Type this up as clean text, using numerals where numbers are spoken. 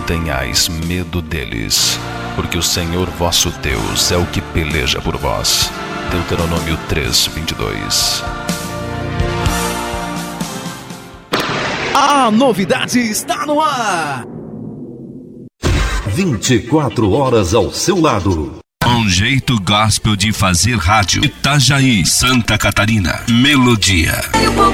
tenhais medo deles, porque o Senhor vosso Deus é o que peleja por vós. Deuteronômio 3:22. A novidade está no ar. 24 horas ao seu lado. Um jeito gospel de fazer rádio. Itajaí, Santa Catarina. Melodia.